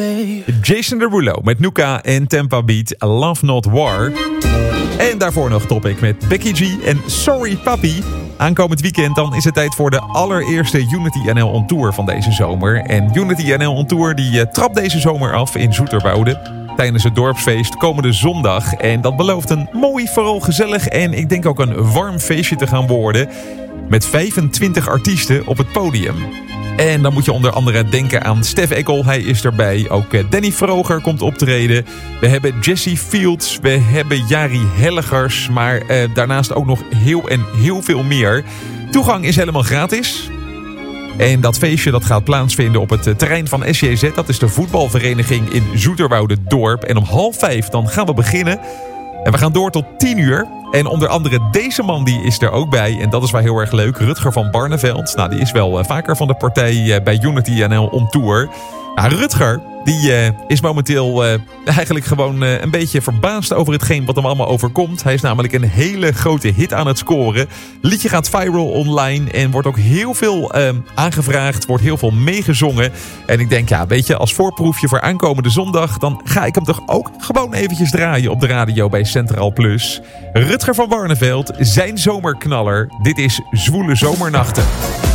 Jason Derulo met Nuka en Tampa Beat Love Not War. En daarvoor nog Topic met Becky G en Sorry Papi. Aankomend weekend dan is het tijd voor de allereerste Unity NL On Tour van deze zomer. En Unity NL On Tour die trapt deze zomer af in Zoeterwoude tijdens het dorpsfeest komende zondag. En dat belooft een mooi, vooral gezellig en ik denk ook een warm feestje te gaan worden. Met 25 artiesten op het podium. En dan moet je onder andere denken aan Stef Ekkel, hij is erbij. Ook Danny Vroger komt optreden. We hebben Jesse Fields, we hebben Jari Hellegers. Maar daarnaast ook nog heel veel meer. Toegang is helemaal gratis. En dat feestje dat gaat plaatsvinden op het terrein van SJZ. Dat is de voetbalvereniging in Zoeterwoude Dorp. En om 4:30 dan gaan we beginnen. En we gaan door tot 10:00. En onder andere deze man die is er ook bij. En dat is wel heel erg leuk. Rutger van Barneveld. Nou, die is wel vaker van de partij bij Unity NL On Tour. Nou, Rutger, die is momenteel eigenlijk gewoon een beetje verbaasd over hetgeen wat hem allemaal overkomt. Hij is namelijk een hele grote hit aan het scoren. Liedje gaat viral online en wordt ook heel veel aangevraagd. Wordt heel veel meegezongen. En ik denk, ja, weet je, als voorproefje voor aankomende zondag, dan ga ik hem toch ook gewoon eventjes draaien op de radio bij Centraal Plus. Rutger van Barneveld, zijn zomerknaller. Dit is Zwoele Zomernachten.